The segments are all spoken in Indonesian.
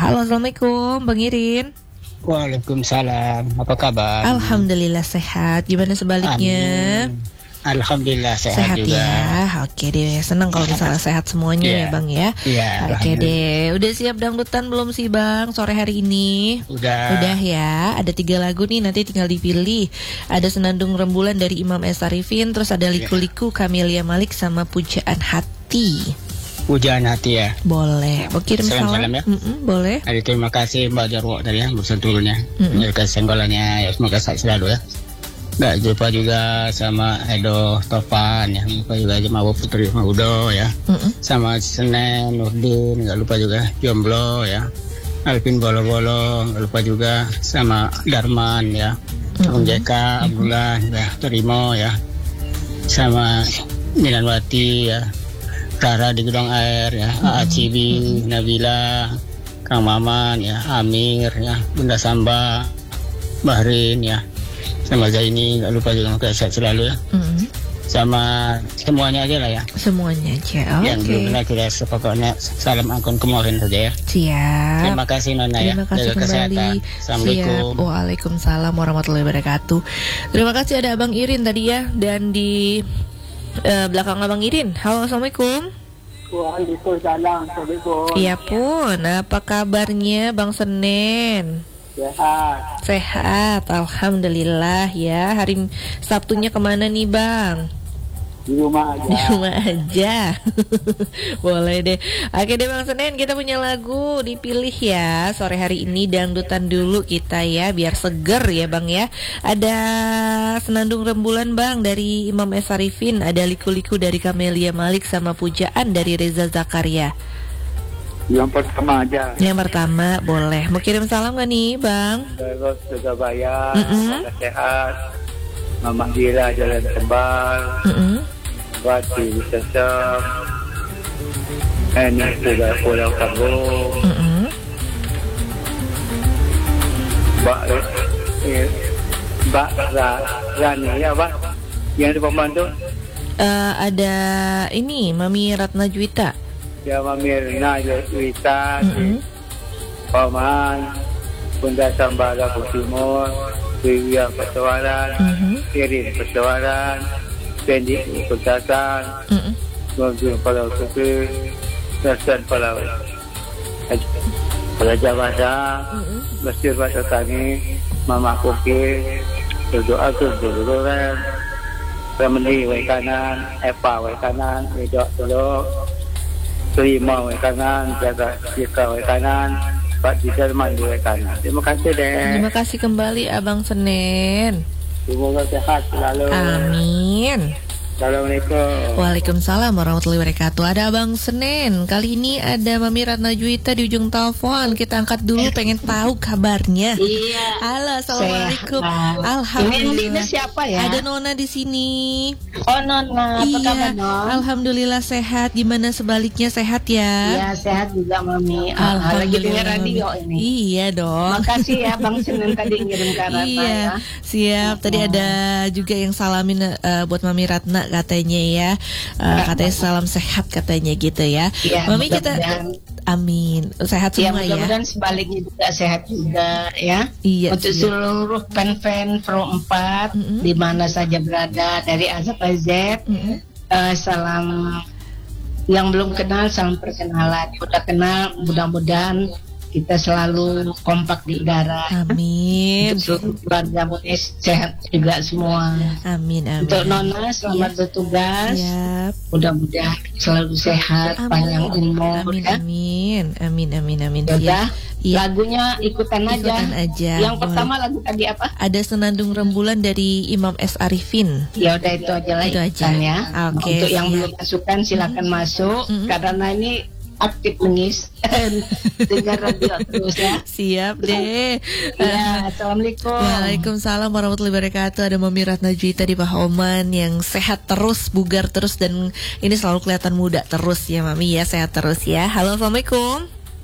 Halo, Assalamualaikum Bang Irin. Waalaikumsalam. Apa kabar? Alhamdulillah sehat. Gimana sebaliknya? Amin. Alhamdulillah sehat juga. Ya. Oke deh, senang kalau misalnya sehat semuanya ya Bang ya. Iya. Oke deh, udah siap dangdutan belum sih Bang sore hari ini? Udah Ya, ada 3 lagu nih, nanti tinggal dipilih. Ada Senandung Rembulan dari Imam S. Arifin, terus ada Liku-Liku Camelia Malik sama Pujaan Hati. Pujaan Hati ya. Boleh, mau kirim salam ya. Boleh. Terima kasih Mbak Jarwo tadi ya, bersentuhnya. Senggolannya ya, semoga sehat selalu ya. Nggak lupa juga sama Edo Topan ya, lupa juga sama Putri Maudo ya, sama Senen Nurdin, nggak lupa juga Jomblo ya, Alvin Bolo-Bolo, nggak lupa juga sama Darman ya, Om JK, Abdullah ya, Terimo ya, sama Milanwati ya, Tara di Gedong Air ya, Cibi, Nabila, Kang Maman ya, Amir ya, Bunda Samba, Bahrin ya, sama Zaini, nggak lupa juga sehat selalu ya. Sama semuanya aja lah ya. Semuanya aja, Yang belum pernah kita pokoknya salam angkun kemarin saja ya. Siap. Terima kasih Nona ya. Terima kasih kembali. Kesehatan. Assalamualaikum. Siap. Waalaikumsalam warahmatullahi wabarakatuh. Terima kasih ada Abang Irin tadi ya. Dan di belakang Abang Irin. Halo, Assalamualaikum. Waalaikumsalam. Assalamualaikum. Iya pun, apa kabarnya Bang Senen? Sehat, Alhamdulillah ya. Hari Sabtunya kemana nih Bang? Di rumah aja. Boleh deh. Oke deh Bang Senen, kita punya lagu dipilih ya sore hari ini. Dangdutan dulu kita ya, biar seger ya Bang ya. Ada Senandung Rembulan Bang dari Imam S. Arifin, ada Liku-Liku dari Camelia Malik, sama Pujaan dari Reza Zakaria. Yang pertama aja. Yang pertama boleh. Mau kirim salam gak nih Bang? Terus Surabaya, sehat. Mama Dira Jalan Tembal, Bati Sesam, Enak juga Pulau Kabung, Mbak Rani ya Pak, yang di pembantu. Ada ini Mami Ratna Juwita. Ya Mami Ratna Juwita, Paman, Bunda Sambala Timur, Wiwia Pertuaran, Irin Pertuaran, Pendi Pertatan, Gomjung Palau Suku, Rasan Palau Raja Bada, Mesir Bata Tani, Mama Koki, berdoa ke Duluran, Ramli Wai Kanan, Epa Wai Kanan, Widok Teluk, Terima Wai Kanan, Jaga Jika Wai Kanan, Pak Jiderman di Wai Kanan. Terima kasih deh. Terima kasih kembali Abang Senen. Semoga sehat selalu. Amin. Assalamualaikum. Waalaikumsalam warahmatullahi wabarakatuh. Ada Abang Senen. Kali ini ada Mami Ratna Juwita di ujung telepon. Kita angkat dulu, pengen tahu kabarnya. Iya. Halo, assalamualaikum. Sehat. Alhamdulillah. Ini siapa ya? Ada Nona di sini. Oh Nona, apa kabar Non? Alhamdulillah sehat. Gimana sebaliknya, sehat ya? Iya sehat juga Mami. Lagi Alhamdulillah. dengar radio ini. Iya dong. Makasih ya Bang Senen tadi ngirim ke Ratna Iya, ya. siap. Tadi ada juga yang salamin buat Mami Ratna katanya ya. Katanya salam sehat katanya gitu ya. Iya, Mami kita amin. Sehat Ya semua ya. mudah-mudahan sebaliknya juga sehat juga ya. Iya. Untuk seluruh fan-fan Pro 4 di mana saja berada dari A sampai Z. Salam yang belum kenal, salam perkenalan. Udah kenal, mudah-mudahan kita selalu kompak di udara. Amin. Untuk keluarga Munis sehat juga semua. Amin, amin. Untuk Nona selamat bertugas. Siap. Mudah-mudahan selalu sehat, panjang umur. Amin, Ya. amin. Udah, Iya. lagunya ikutan aja. Yang Boleh. pertama lagu tadi apa? Ada Senandung Rembulan dari Imam S. Arifin. Ya udah itu aja lah Itu aja. ikutan ya. Oke, Untuk yang siap. belum masukan silakan masuk karena ini aktif mengis dengar radio terus ya. Siap deh. Ya, assalamualaikum. Waalaikumsalam warahmatullahi wabarakatuh. Ada Mami Ratna Juwita di Pahoman yang sehat terus, bugar terus, dan ini selalu kelihatan muda terus ya Mami ya. Sehat terus ya. Halo, assalamualaikum.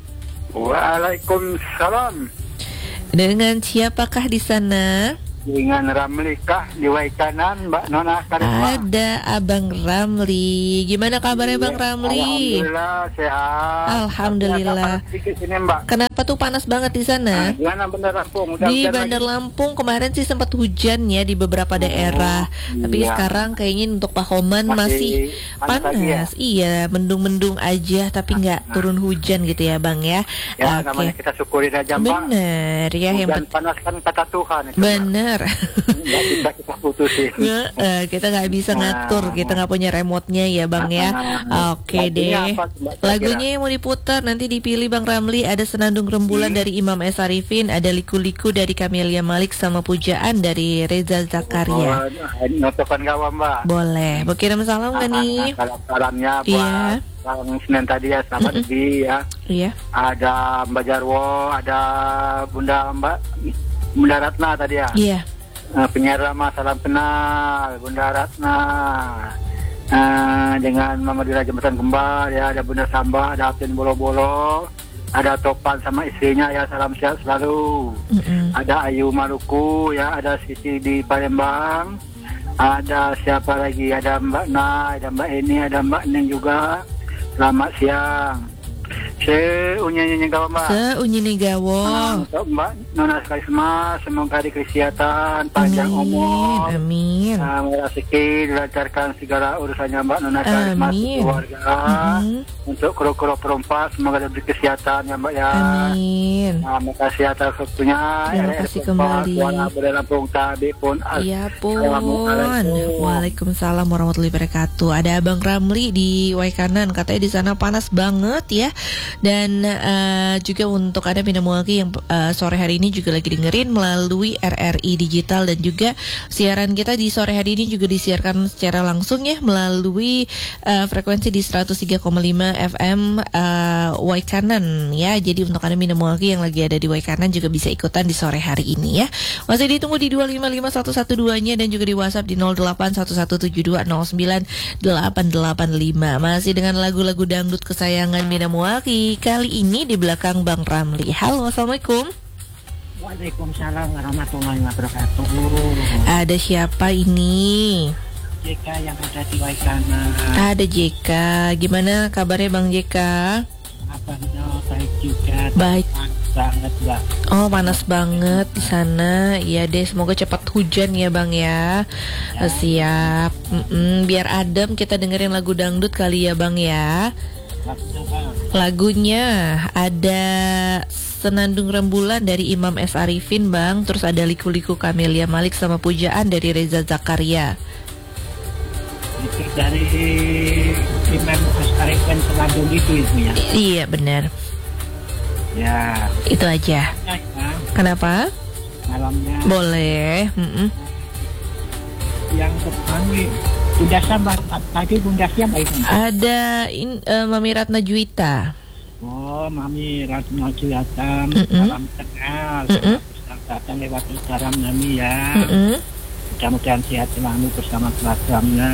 Waalaikumsalam. Dengan siapakah di sana? Dengan Ramli Kah di Wai Kanan, Mbak Nona Karimah. Ada Abang Ramli. Gimana kabarnya Bang Ramli? Alhamdulillah sehat. Alhamdulillah. Sedikit sini Mbak. Kenapa Apa tuh panas banget di sana? Gimana Bandar Lampung? Udah Di hujan Bandar lagi? Lampung kemarin sih sempat hujan ya di beberapa daerah. Tapi iya. sekarang kayaknya untuk Pahoman masih panas lagi ya? panas. Iya, mendung-mendung aja tapi nggak turun hujan gitu ya, Bang ya. Ya, Oke. namanya kita syukurin aja, Pak. Bener ya, yang Hujan panas kan kata Tuhan. Itu, Pak. bener. Nggak bisa kita putusin. Kita nggak bisa ngatur, kita nggak punya remote-nya ya, Bang ya. Oke Lagunya deh. apa, Mbak, kira-kira? Lagunya yang mau diputar nanti dipilih Bang Ramli. Ada Senandung Rembulan dari Imam S. Arifin, ada Liku-Liku dari Camelia Malik, sama Pujaan dari Reza Zakaria. Notokan kawan, Mbak. Boleh. Mau kirim salam nggak nih? Salam-salamnya Iya. buat Bang Senin tadi ya, selamat pagi ya. Iya. Ada Mbak Jarwo, ada Bunda Ratna tadi ya. Iya. Penyiar lama, salam kenal Bunda Ratna. Dengan Mama Dira Jembatan Kembar ya, ada Bunda Samba, ada Apin Bolo-Bolo, ada Topan sama istrinya ya, salam sehat selalu. Ada Ayu Maluku ya, ada Sisi di Palembang, ada siapa lagi, ada Mbak Na, ada Mbak Eni, ada Mbak Neng juga. Selamat siang. Seunyanya gawa Mbak. Seunyine gawo. Untuk Mbak Nona Karisma, semoga diberi kesehatan, panjang umur. Amin. Rezeki dilancarkan segala urusannya Mbak Nona Karisma, Amin. keluarga. Untuk kru-kru perempuan semoga diberi kesehatan ya Mbak ya. Amin. Terima kasih atas waktunya. Terima kasih kembali. Suara Bandar Lampung tadi pun. Iya pun. Assalamualaikum. Waalaikumsalam warahmatullahi wabarakatuh. Ada Abang Ramli di Waikanan, katanya di sana panas banget ya. Dan juga untuk Anda Minamwaki yang sore hari ini juga lagi dengerin melalui RRI Digital, dan juga siaran kita di sore hari ini juga disiarkan secara langsung ya melalui frekuensi di 103,5 FM Waikanan ya. Jadi untuk Anda Minamwaki yang lagi ada di Waikanan juga bisa ikutan di sore hari ini ya. Masih ditunggu di 255112-nya dan juga di WhatsApp di 081172098885. Masih dengan lagu-lagu dangdut kesayangan Minamwaki. Kali ini di belakang Bang Ramli. Halo, assalamualaikum. Waalaikumsalam warahmatullahi wabarakatuh. Ada siapa ini? JK yang ada di Waikana. Ada JK. Gimana kabarnya Bang JK? Kabarnya baik juga. Baik. Panas banget Mbak. Oh, panas banget di sana. Iya deh, semoga cepat hujan ya Bang ya. Siap. Biar adem kita dengerin lagu dangdut kali ya Bang ya. Lagunya ada Senandung Rembulan dari Imam S. Arifin Bang. Terus ada Liku-Liku Camelia Malik sama Pujaan dari Reza Zakaria. Itu dari Imam S. Arifin Senandung itu ya? Iya benar. Ya. Itu aja. Ya. Kenapa? Malamnya. Boleh. Yang kami Bunda Samba tadi, Bunda siapa itu? Ada Mami Ratna Juwita. Oh, Mami Ratna Juwita. Salam kenal. Datang lewat Instagram Mami ya. Mudah-mudahan sehat selalu bersama keluarganya.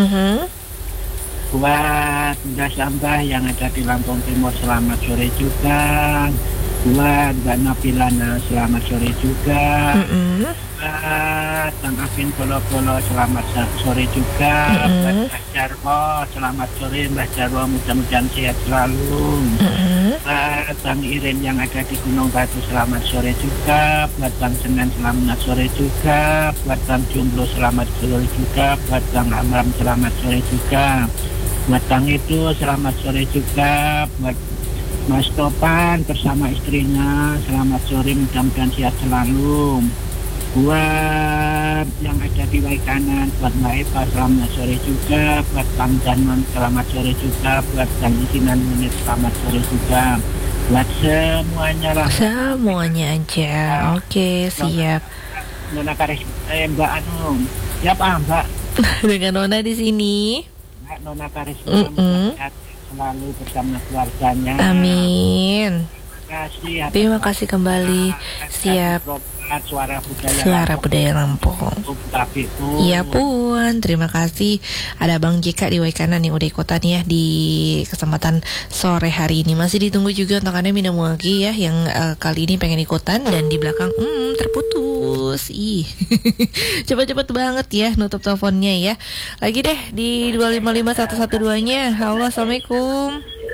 Buat Bunda Samba yang ada di Lampung Timur, selamat sore juga. Buat Mbak Nabilana, selamat sore juga. Buat Kang Afin Polo-Polo, selamat sore juga. Buat Mbak Jarwo, selamat sore Mbak Jarwo, mudah-mudahan sehat selalu. Buat Bang Irin yang ada di Gunung Batu, selamat sore juga. Buat Bang Senan, selamat sore juga. Buat Bang Jumblo, selamat sore juga. Buat Bang Amram, selamat sore juga. Buat Bang Itu, selamat sore juga. Buat Mas Topan bersama istrinya, selamat sore, mudah-mudahan sehat selalu. Buat yang ada di Waikanan, buat Mbak Eva, selamat sore juga. Buat Bang Janon, selamat sore juga. Buat Bang Isinan Munir, selamat sore juga. Buat semuanya lah. Semuanya aja. Oke, siap. Nona Karis, Mbak Anu, siapa Mbak? Dengan Nona di sini. Nona Karis, sehat selalu bersama keluarganya. Amin. Terima kasih kembali. Siap. Suara Budaya Lampung. Iya pun, terima kasih. Ada Bang JK di Waikanan yang udah ikutan ya di kesempatan sore hari ini. Masih ditunggu juga untuk Anda Minamwaki ya yang kali ini pengen ikutan, dan di belakang terputus. Cepet-cepet banget ya nutup teleponnya ya. Lagi deh di 255112-nya. Halo, assalamualaikum.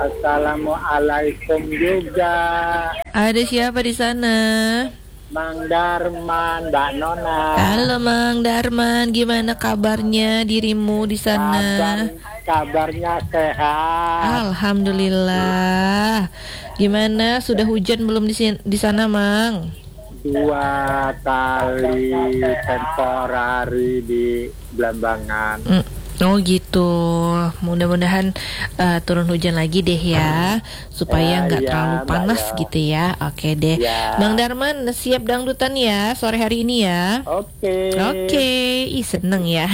Assalamualaikum juga. Ada siapa di sana? Mang Darman, Mbak Nona. Halo Mang Darman, gimana kabarnya dirimu di sana? Kabarnya sehat. Alhamdulillah. Gimana, sudah hujan belum di sana, Mang? 2 kali temporari di Blambangan. Oh gitu. Mudah-mudahan turun hujan lagi deh ya, supaya nggak terlalu panas gitu ya. Oke deh. Bang Darman, siap dangdutan ya sore hari ini ya. Oke. Ih, seneng ya.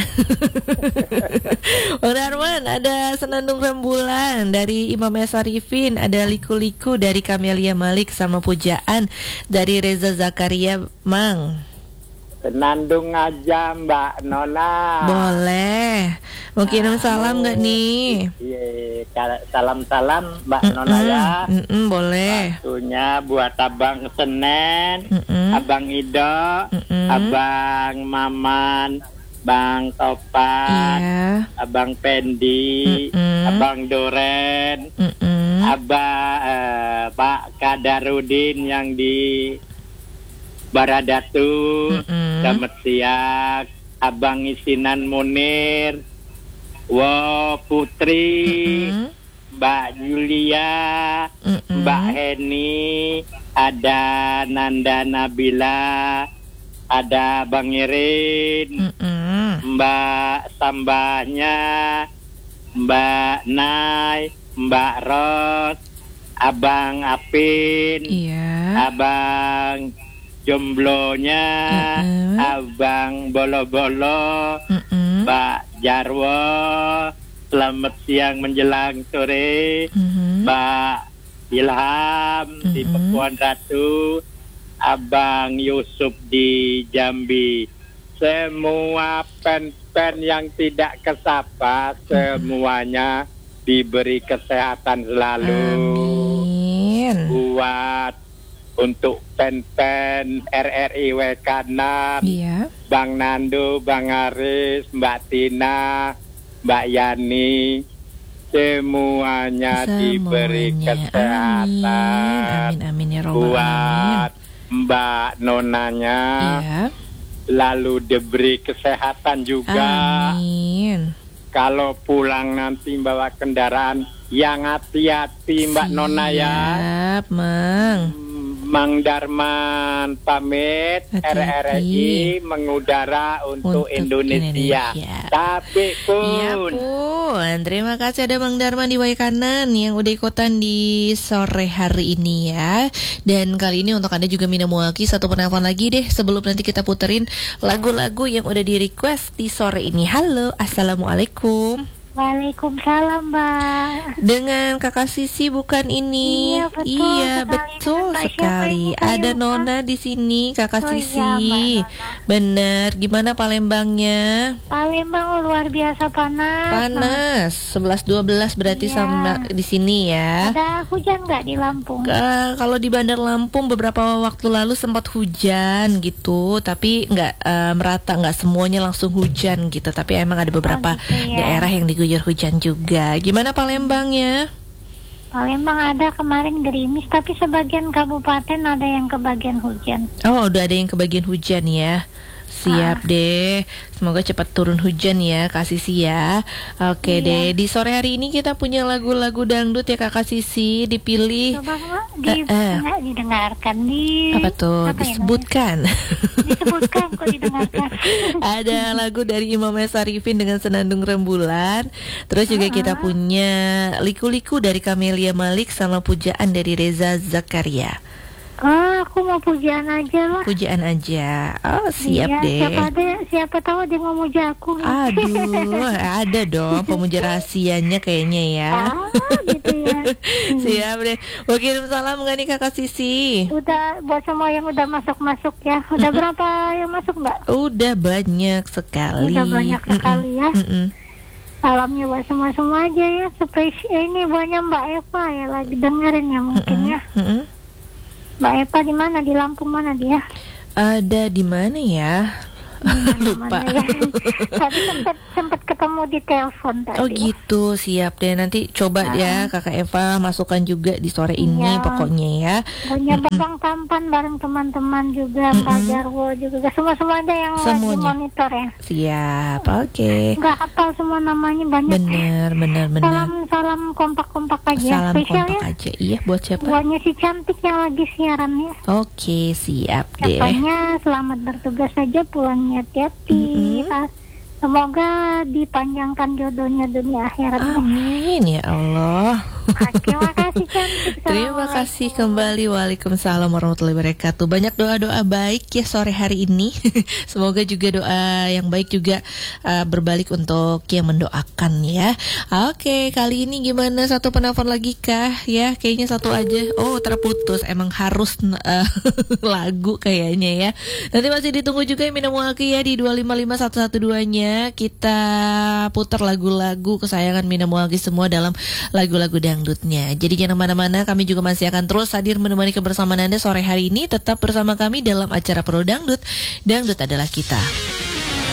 Bang Darman, ada Senandung Rembulan dari Imam Sarifin, ada Liku-Liku dari Kamelia Malik, sama Pujaan dari Reza Zakaria, Mang. Senandung aja Mbak Nona. Boleh. Mau kirim salam nggak nih? Iya, salam-salam Mbak Nona ya. Boleh. Waktunya buat Abang Senen, Abang Ido, Abang Maman, Bang Topan, Abang Pendi, Abang Doren, Pak Kadarudin yang di Baradatu, selamat siang. Abang Isinan Munir, Putri, Mbak Julia, Mbak Heni, ada Nanda Nabila, ada Bang Irin, Mbak Sambahnya, Mbak Nay, Mbak Ros, Abang Apin, Abang Jomblonya, Abang Bolo-Bolo, Mbak Jarwo, selamat siang menjelang sore, Mbak Ilham di Pakuan Ratu, Abang Yusuf di Jambi. Semua pen-pen yang tidak kesapa, semuanya diberi kesehatan selalu. Amin. Buat untuk pen-pen RRI WK6, Bang Nando, Bang Aris, Mbak Tina, Mbak Yani, semuanya diberi kesehatan. Amin ya Rabbal Buat Mbak Nonanya, lalu diberi kesehatan juga. Amin. Kalau pulang nanti bawa kendaraan yang hati-hati Mbak Nona ya. Siap, Mang. Mang Darman pamit, RRI mengudara untuk Indonesia. Tapi pun. Iya pun. Terima kasih ada Mang Darman di Waikanan yang udah ikutan di sore hari ini ya. Dan kali ini untuk Anda juga Mina Muaki, satu penelpon lagi deh sebelum nanti kita puterin lagu-lagu yang udah di request di sore ini. Halo, Assalamualaikum. Waalaikumsalam, Mbak. Dengan Kakak Sisi bukan ini? Iya, betul sekali. Ada Nona di sini, Kakak Sisi. Iya, bener. Gimana Palembangnya? Palembang luar biasa panas. 11-12 berarti sama di sini ya. Ada hujan nggak di Lampung? Kalau di Bandar Lampung beberapa waktu lalu sempat hujan gitu, tapi nggak merata, nggak semuanya langsung hujan gitu. Tapi emang ada beberapa daerah yang diguyur hujan juga. Gimana Palembangnya? Palembang ada kemarin gerimis, tapi sebagian kabupaten ada yang kebagian hujan. Oh, udah ada yang kebagian hujan ya. Siap deh. Semoga cepat turun hujan ya Kak Sisi ya. Oke deh. Di sore hari ini kita punya lagu-lagu dangdut ya Kak Sisi. Dipilih. Coba didengarkan di. Apa tuh? Disebutkan. Disebutkan kok didengarkan. Ada lagu dari Imam Sarifin dengan Senandung Rembulan. Terus juga kita punya Liku-Liku dari Kamelia Malik sama Pujaan dari Reza Zakaria. Aku mau pujaan aja lah. Pujaan aja. Oh, siap deh. Siapa tahu dia mau muja aku. Aduh, ada dong pemuja rahasianya kayaknya ya. Gitu ya. Siap deh. Mau kirim salam nggak nih Kakak Sisi? Udah, buat semua yang udah masuk ya. Udah berapa yang masuk, Mbak? Udah banyak sekali. Udah banyak sekali ya. Salamnya buat semua aja ya. Spesial ini banyak Mbak Eva ya lagi dengerin ya mungkin ya. Mbak Eva di mana? Di Lampung mana dia? Ada di mana ya? Lupa. Ya. Tadi sempat ketemu di telepon tadi. Oh gitu, siap deh. Nanti coba ya Kakak Eva masukkan juga di sore ini pokoknya ya. Punya Babang Tampan bareng teman-teman juga, Pak Jarwo juga. Semua ada yang lagi monitor ya. Siap, oke. Nggak hafal semua namanya, banyak. Bener. Salam kompak-kompak aja. Salam Spesial kompak ya. Aja. Iya, buat siapa? Buatnya si cantik yang lagi siaran ya. Oke, siap deh. Pokoknya selamat bertugas saja, pulangnya hati-hati. Semoga dipanjangkan jodohnya dunia akhirat. Amin ya Allah. Terima kasih cantik. Terima kasih kembali. Waalaikumsalam warahmatullahi wabarakatuh. Banyak doa-doa baik ya sore hari ini. Semoga juga doa yang baik juga berbalik untuk yang mendoakan ya. Oke, kali ini gimana, satu penelpon lagi kah? Ya, kayaknya satu aja. Oh, terputus. Emang harus lagu kayaknya ya. Nanti masih ditunggu juga yang minum waki ya di 255112-nya. Kita putar lagu-lagu kesayangan Mina Mualki semua dalam lagu-lagu dangdutnya. Jadi jangan mana-mana, kami juga masih akan terus hadir menemani kebersamaan Anda sore hari ini. Tetap bersama kami dalam acara Pro Dangdut. Dangdut adalah kita.